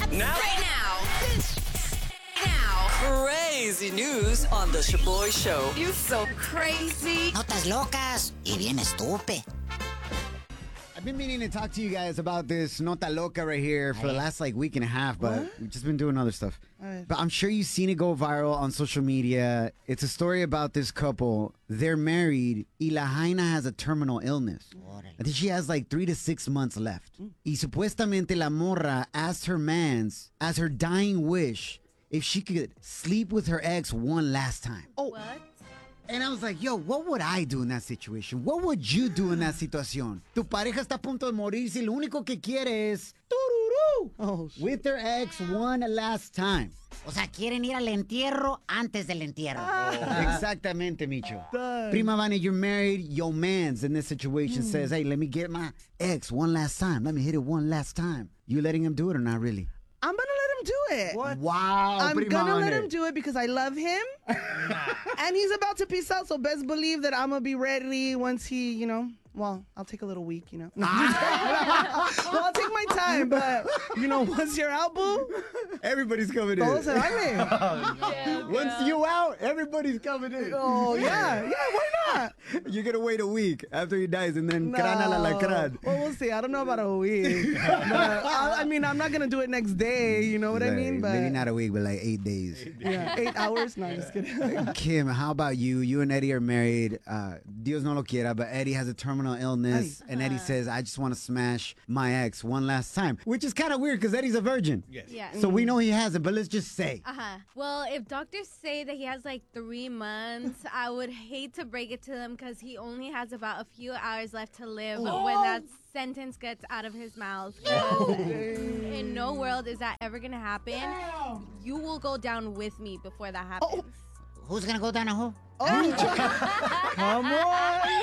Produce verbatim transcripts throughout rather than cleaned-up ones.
Now? Right now. Now. Crazy news on the Shaboy Show. You so crazy. Notas locas y bien estúpido. I've been meaning to talk to you guys about this Nota Loca right here for the last like week and a half, but what? We've just been doing other stuff. Right. But I'm sure you've seen it go viral on social media. It's a story about this couple. They're married, y la Jaina has a terminal illness. I think she has like three to six months left. Mm. Y supuestamente la morra asked her mans, as her dying wish, if she could sleep with her ex one last time. Oh, what? And I was like, yo, what would I do in that situation? What would you do in that situación? Tu pareja está a punto de morirse y lo único que quiere es tururú, oh, with their ex one last time. O sea, quieren ir al entierro antes del entierro. Ah. Exactamente, Micho. Prima Vani, you're married. Your man's in this situation mm. says, hey, let me get my ex one last time. Let me hit it one last time. You letting him do it or not really? I'm going to let him do it. What? Wow. I'm going to let him do it because I love him. And he's about to peace out, so best believe that I'm going to be ready once he, you know, well, I'll take a little week, you know. well, I'll take my time, but, you know, once you're out, boo. Everybody's coming in. Oh, yeah, once you out, everybo's coming in. Oh, yeah. Yeah, why not? You're going to wait a week after he dies and then no. crana la lacran. Well, we'll see. I don't know about a week. But, I, I mean, I'm not going to do it next day, you know what like, I mean? But maybe not a week, but like eight days. Eight, yeah, eight hours? No, I'm just kidding. Kim, how about you? You and Eddie are married. Uh, Dios no lo quiera, but Eddie has a terminal illness. Eddie. And Eddie says, I just want to smash my ex one last time. Which is kind of weird because Eddie's a virgin. Yes. Yeah. So we know he has it, but let's just say. Uh-huh. Well, if doctors say that he has like three months, I would hate to break it to them because he only has about a few hours left to live oh. when that sentence gets out of his mouth. Oh. In no world is that ever going to happen. Damn. You will go down with me before that happens. Oh. Who's going to go down a hole? Oh, come on.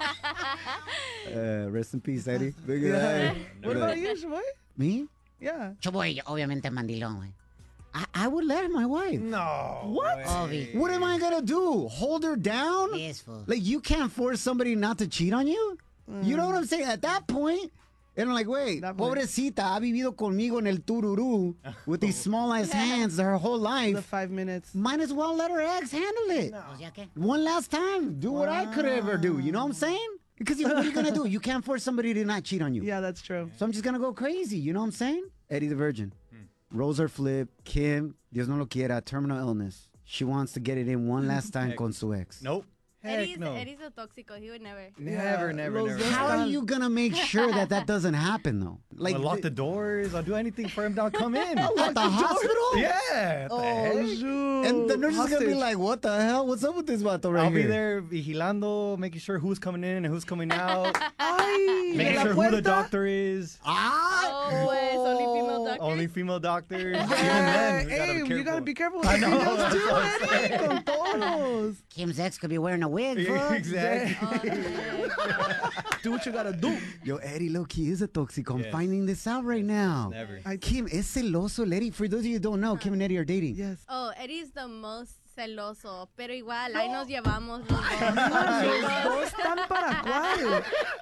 Uh, rest in peace, Eddie. Look at yeah. that. What about you, Shaboy? Me? Yeah. Shaboy, obviamente mandilón, güey. I, I would let my wife. No. What? Obvi. What am I going to do? Hold her down? Yes, fool. Like, you can't force somebody not to cheat on you? Mm. You know what I'm saying? At that point, and I'm like, wait, pobrecita, ha vivido conmigo en el tururú with these small-ass hands her whole life. The five minutes. Might as well let her ex handle it. No. One last time. Do what wow. I could ever do. You know what I'm saying? Because what are you going to do? You can't force somebody to not cheat on you. Yeah, that's true. So I'm just going to go crazy. You know what I'm saying? Eddie the Virgin. Hmm. Roles are flipped. Kim, Dios no lo quiera, terminal illness. She wants to get it in one last time con su ex. Nope. Eddie's, no. Eddie's a toxico. He would never. Never, yeah, never, never. How are you going to make sure that that doesn't happen, though? Like, I'll lock the doors. I'll do anything for him to come in. At the, the hospital? Yeah. Oh, shoot. And the nurse is going to be like, what the hell? What's up with this vato right I'll here? be there vigilando, making sure who's coming in and who's coming out. Ay, making sure who the doctor is. Ah! Oh, pues, only female doctors? Only female doctors. Yeah. Even then, hey, gotta you got to be careful with I know. the too, Eddie. Con todos. Kim's ex could be wearing a wig, fool. Exactly. Oh, do what you gotta do. Yo, Eddie low-key is a toxic. I'm yes. finding this out right now. Never. I, Kim, es celoso el Eddie. For those of you who don't know, Kim and Eddie are dating. Yes. Oh, Eddie's the most celoso. Pero igual, ahí nos llevamos los dos. Los dos están para cuál.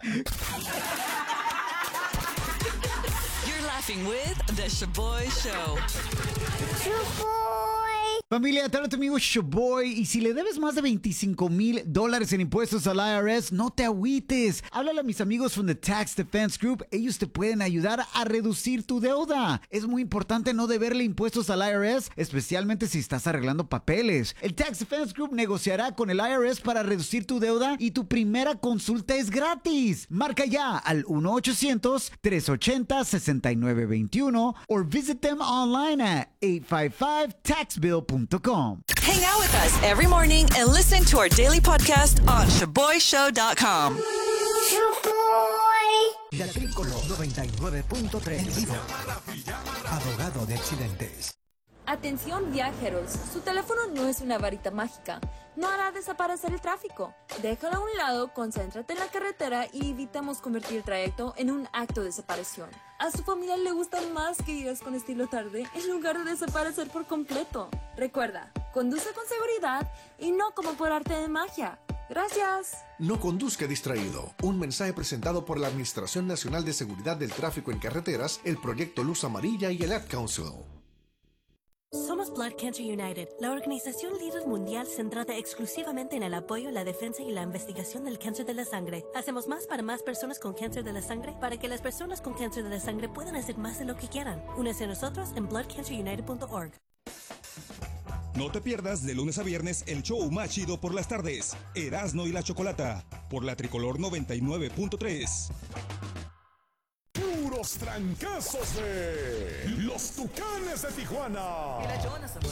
You're laughing with The Shaboy Show. Shaboy. Familia, te habla tu amigo Shaboy. Y si le debes más de veinticinco mil dólares en impuestos al I R S, no te agüites. Háblale a mis amigos from the Tax Defense Group. Ellos te pueden ayudar a reducir tu deuda. Es muy importante no deberle impuestos al I R S, especialmente si estás arreglando papeles. El Tax Defense Group negociará con el I R S para reducir tu deuda y tu primera consulta es gratis. Marca ya al uno ochocientos, tres ochenta, sesenta y nueve veintiuno or visit them online at eight five five tax bill dot com. Hang out with us every morning and listen to our daily podcast on shaboy show dot com. Del Tricolor noventa y nueve punto tres en vivo. Abogado de accidentes. Atención viajeros, su teléfono no es una varita mágica, no hará desaparecer el tráfico. Déjalo a un lado, concéntrate en la carretera y evitamos convertir el trayecto en un acto de separación. A su familia le gusta más que llegues con estilo tarde en lugar de desaparecer por completo. Recuerda, conduce con seguridad y no como por arte de magia. Gracias. No conduzca distraído. Un mensaje presentado por la Administración Nacional de Seguridad del Tráfico en Carreteras, el Proyecto Luz Amarilla y el Ad Council. Somos Blood Cancer United, la organización líder mundial centrada exclusivamente en el apoyo, la defensa y la investigación del cáncer de la sangre. Hacemos más para más personas con cáncer de la sangre para que las personas con cáncer de la sangre puedan hacer más de lo que quieran. Únese a nosotros en blood cancer united punto org. No te pierdas de lunes a viernes el show más chido por las tardes, Erasno y la Chocolata, por la Tricolor noventa y nueve punto tres. Puros trancazos de los Tucanes de Tijuana. Y la Chona se mueve.